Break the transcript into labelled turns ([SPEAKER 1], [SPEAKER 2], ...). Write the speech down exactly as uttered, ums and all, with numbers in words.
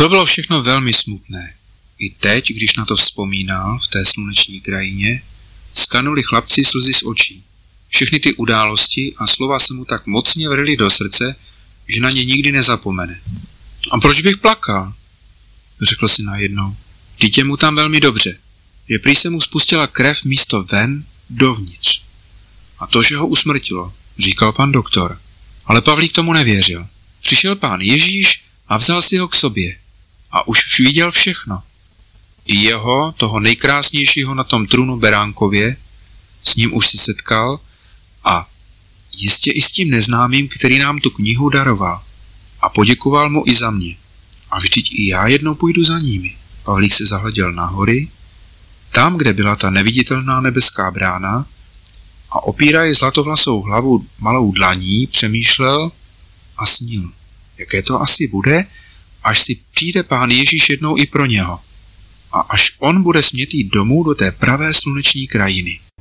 [SPEAKER 1] To bylo všechno velmi smutné. I teď, když na to vzpomínal v té sluneční krajině, skanuli chlapci slzy z očí. Všechny ty události a slova se mu tak mocně vrily do srdce, že na ně nikdy nezapomene. A proč bych plakal? Řekl si najednou. Vždyť je mu tam velmi dobře. Že prý se mu spustila krev místo ven dovnitř. A to, že ho usmrtilo, říkal pan doktor. Ale Pavlík tomu nevěřil. Přišel pán Ježíš a vzal si ho k sobě. A už viděl všechno. I jeho, toho nejkrásnějšího na tom trůnu Beránkově, s ním už si setkal a jistě i s tím neznámým, který nám tu knihu daroval. A poděkoval mu i za mě. A vždyť i já jednou půjdu za nimi. Pavlík se zahleděl na hory, tam, kde byla ta neviditelná nebeská brána, a opírají zlatovlasou hlavu malou dlaní, přemýšlel a snil. Jaké to asi bude, až si přijde pán Ježíš jednou i pro něho. A až on bude smět jít domů do té pravé sluneční krajiny.